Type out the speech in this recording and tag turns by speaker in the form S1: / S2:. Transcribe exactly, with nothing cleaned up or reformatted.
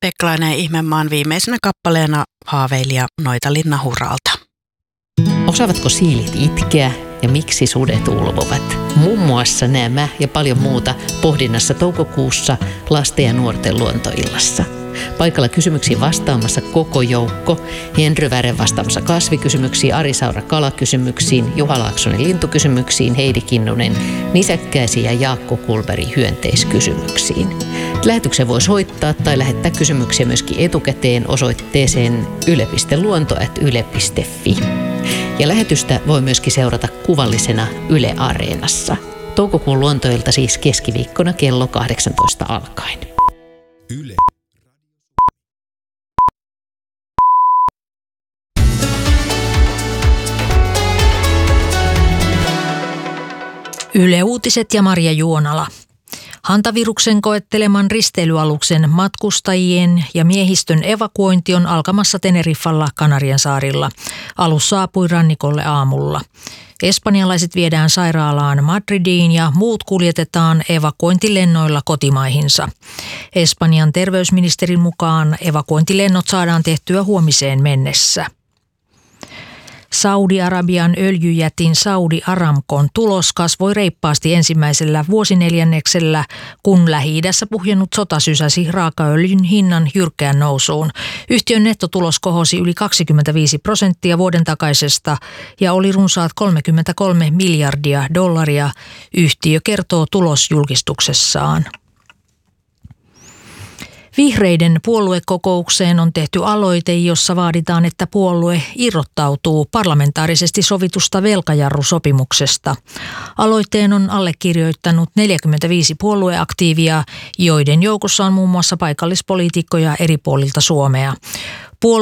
S1: Pekkalainen ihmemaan viimeisenä kappaleena haaveilija Noitalinna Huralta.
S2: Osaavatko siilit itkeä ja miksi sudet ulvovat? Muun muassa nämä ja paljon muuta pohdinnassa toukokuussa lasten ja nuorten luontoillassa. Paikalla kysymyksiin vastaamassa koko joukko. Henry Väre vastaamassa kasvikysymyksiin, Ari Saura kalakysymyksiin, Juha Laaksonen lintukysymyksiin, Heidi Kinnunen nisäkkäisiin ja Jaakko Kulberi hyönteiskysymyksiin. Lähetyksen voi soittaa tai lähettää kysymyksiä myöskin etukäteen osoitteeseen yle piste luonto ät yle piste fi. Ja lähetystä voi myöskin seurata kuvallisena Yle Areenassa. Toukokuun luontoilta siis keskiviikkona kello kahdeksantoista alkaen. Yle.
S3: Yle Uutiset ja Marja Juonala. Hantaviruksen koetteleman risteilyaluksen matkustajien ja miehistön evakuointi on alkamassa Teneriffalla Kanarian saarilla. Alus saapui rannikolle aamulla. Espanjalaiset viedään sairaalaan Madridiin ja muut kuljetetaan evakuointilennoilla kotimaihinsa. Espanjan terveysministerin mukaan evakuointilennot saadaan tehtyä huomiseen mennessä. Saudi-Arabian öljyjätin Saudi Aramcon tulos kasvoi reippaasti ensimmäisellä vuosineljänneksellä, kun Lähi-idässä puhjennut sota sysäsi raakaöljyn hinnan jyrkkään nousuun. Yhtiön nettotulos kohosi yli kaksikymmentäviisi prosenttia vuoden takaisesta ja oli runsaat kolmekymmentäkolme miljardia dollaria, yhtiö kertoo tulosjulkistuksessaan. Vihreiden puoluekokoukseen on tehty aloite, jossa vaaditaan, että puolue irrottautuu parlamentaarisesti sovitusta velkajarrusopimuksesta. Aloitteen on allekirjoittanut neljäkymmentäviisi puolueaktiivia, joiden joukossa on muun muassa paikallispoliitikkoja eri puolilta Suomea.